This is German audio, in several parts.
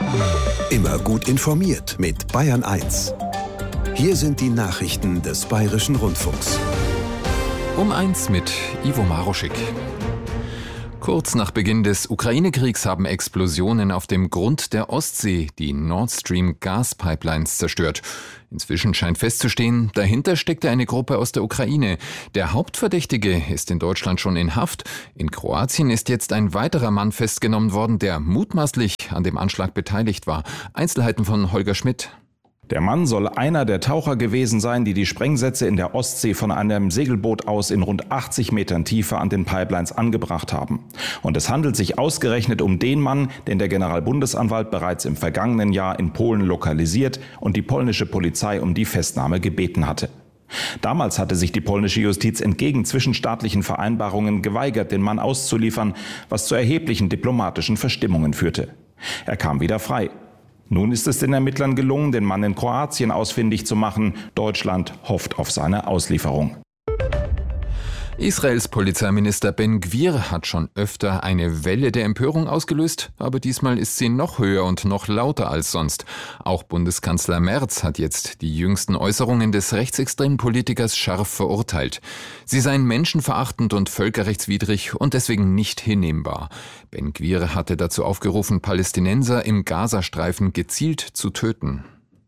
Immer gut informiert mit Bayern 1. Hier sind die Nachrichten des Bayerischen Rundfunks. Um 1 mit Ivo Maroschik. Kurz nach Beginn des Ukraine-Kriegs haben Explosionen auf dem Grund der Ostsee die Nord Stream Gaspipelines zerstört. Inzwischen scheint festzustehen, dahinter steckte eine Gruppe aus der Ukraine. Der Hauptverdächtige ist in Deutschland schon in Haft. In Kroatien ist jetzt ein weiterer Mann festgenommen worden, der mutmaßlich an dem Anschlag beteiligt war. Einzelheiten von Holger Schmidt. Der Mann soll einer der Taucher gewesen sein, die die Sprengsätze in der Ostsee von einem Segelboot aus in rund 80 Metern Tiefe an den Pipelines angebracht haben. Und es handelt sich ausgerechnet um den Mann, den der Generalbundesanwalt bereits im vergangenen Jahr in Polen lokalisiert und die polnische Polizei um die Festnahme gebeten hatte. Damals hatte sich die polnische Justiz entgegen zwischenstaatlichen Vereinbarungen geweigert, den Mann auszuliefern, was zu erheblichen diplomatischen Verstimmungen führte. Er kam wieder frei. Nun ist es den Ermittlern gelungen, den Mann in Kroatien ausfindig zu machen. Deutschland hofft auf seine Auslieferung. Israels Polizeiminister Ben-Gvir hat schon öfter eine Welle der Empörung ausgelöst, aber diesmal ist sie noch höher und noch lauter als sonst. Auch Bundeskanzler Merz hat jetzt die jüngsten Äußerungen des rechtsextremen Politikers scharf verurteilt. Sie seien menschenverachtend und völkerrechtswidrig und deswegen nicht hinnehmbar. Ben-Gvir hatte dazu aufgerufen, Palästinenser im Gazastreifen gezielt zu töten.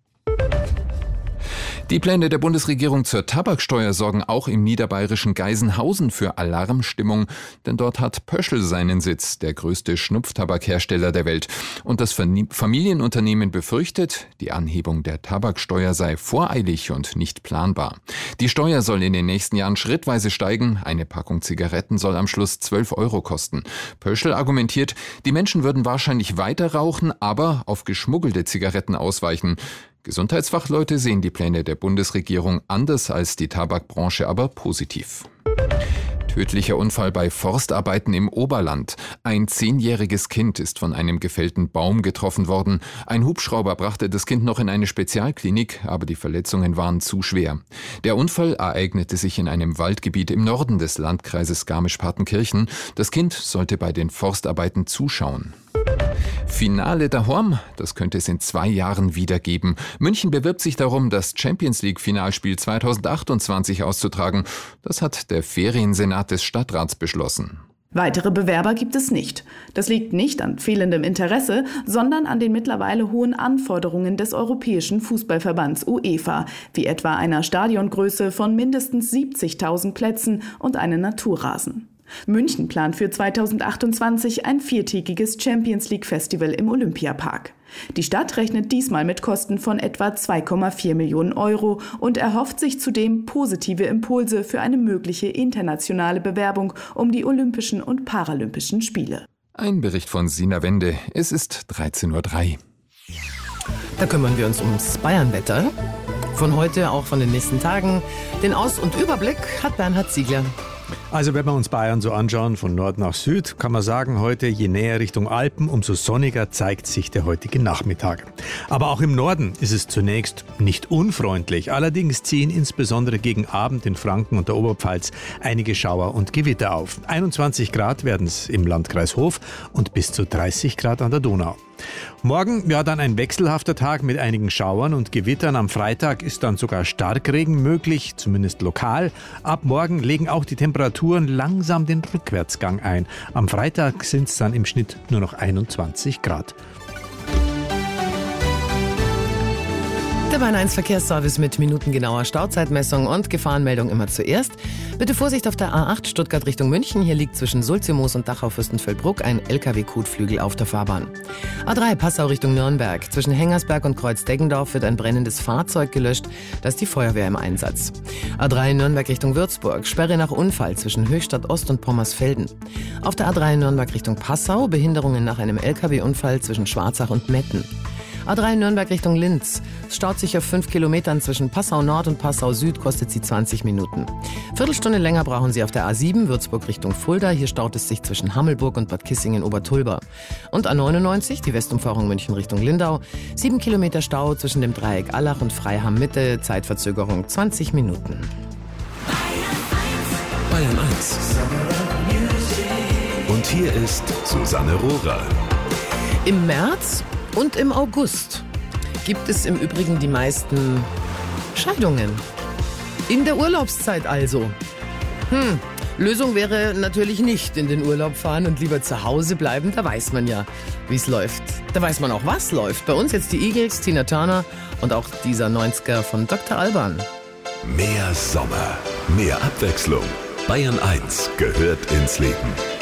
Die Pläne der Bundesregierung zur Tabaksteuer sorgen auch im niederbayerischen Geisenhausen für Alarmstimmung, denn dort hat Pöschl seinen Sitz, der größte Schnupftabakhersteller der Welt. Und das Familienunternehmen befürchtet, die Anhebung der Tabaksteuer sei voreilig und nicht planbar. Die Steuer soll in den nächsten Jahren schrittweise steigen, eine Packung Zigaretten soll am Schluss 12 € kosten. Pöschl argumentiert, die Menschen würden wahrscheinlich weiter rauchen, aber auf geschmuggelte Zigaretten ausweichen. Gesundheitsfachleute sehen die Pläne der Bundesregierung anders als die Tabakbranche, aber positiv. Tödlicher Unfall bei Forstarbeiten im Oberland. Ein 10-jähriges Kind ist von einem gefällten Baum getroffen worden. Ein Hubschrauber brachte das Kind noch in eine Spezialklinik, aber die Verletzungen waren zu schwer. Der Unfall ereignete sich in einem Waldgebiet im Norden des Landkreises Garmisch-Partenkirchen. Das Kind sollte bei den Forstarbeiten zuschauen. Finale daheim, das könnte es in 2 Jahren wieder geben. München bewirbt sich darum, das Champions-League-Finalspiel 2028 auszutragen. Das hat der Feriensenat des Stadtrats beschlossen. Weitere Bewerber gibt es nicht. Das liegt nicht an fehlendem Interesse, sondern an den mittlerweile hohen Anforderungen des Europäischen Fußballverbands UEFA, wie etwa einer Stadiongröße von mindestens 70.000 Plätzen und einem Naturrasen. München plant für 2028 ein 4-tägiges Champions-League-Festival im Olympiapark. Die Stadt rechnet diesmal mit Kosten von etwa 2,4 Millionen € und erhofft sich zudem positive Impulse für eine mögliche internationale Bewerbung um die Olympischen und Paralympischen Spiele. Ein Bericht von Sina Wende. Es ist 13:03 Uhr. Da kümmern wir uns ums Bayernwetter. Von heute, auch von den nächsten Tagen. Den Aus- und Überblick hat Bernhard Ziegler. Also wenn wir uns Bayern so anschauen, von Nord nach Süd, kann man sagen, heute je näher Richtung Alpen, umso sonniger zeigt sich der heutige Nachmittag. Aber auch im Norden ist es zunächst nicht unfreundlich. Allerdings ziehen insbesondere gegen Abend in Franken und der Oberpfalz einige Schauer und Gewitter auf. 21 Grad werden es im Landkreis Hof und bis zu 30 Grad an der Donau. Morgen, ja, dann ein wechselhafter Tag mit einigen Schauern und Gewittern. Am Freitag ist dann sogar Starkregen möglich, zumindest lokal. Ab morgen legen auch die Temperaturen langsam den Rückwärtsgang ein. Am Freitag sind es dann im Schnitt nur noch 21 Grad. Der Bayern 1 Verkehrsservice mit minutengenauer Stauzeitmessung und Gefahrenmeldung immer zuerst. Bitte Vorsicht auf der A8 Stuttgart Richtung München. Hier liegt zwischen Sulzimoos und Dachau-Fürstenfeldbruck ein LKW-Kotflügel auf der Fahrbahn. A3 Passau Richtung Nürnberg. Zwischen Hengersberg und Kreuz-Deggendorf wird ein brennendes Fahrzeug gelöscht. Da ist die Feuerwehr im Einsatz. A3 Nürnberg Richtung Würzburg. Sperre nach Unfall zwischen Höchstadt Ost und Pommersfelden. Auf der A3 Nürnberg Richtung Passau. Behinderungen nach einem LKW-Unfall zwischen Schwarzach und Metten. A3 Nürnberg Richtung Linz. Es staut sich auf 5 Kilometern zwischen Passau Nord und Passau Süd, kostet sie 20 Minuten. Viertelstunde länger brauchen Sie auf der A7 Würzburg Richtung Fulda. Hier staut es sich zwischen Hammelburg und Bad Kissingen-Obertulber. Und A99, die Westumfahrung München Richtung Lindau. 7 Kilometer Stau zwischen dem Dreieck Allach und Freiham Mitte. Zeitverzögerung 20 Minuten. Bayern 1. Und hier ist Susanne Rohrer. Im März Und im August gibt es im Übrigen die meisten Scheidungen. In der Urlaubszeit also. Lösung wäre natürlich nicht in den Urlaub fahren und lieber zu Hause bleiben. Da weiß man ja, wie es läuft. Da weiß man auch, was läuft. Bei uns jetzt die Eagles, Tina Turner und auch dieser 90er von Dr. Alban. Mehr Sommer, mehr Abwechslung. Bayern 1 gehört ins Leben.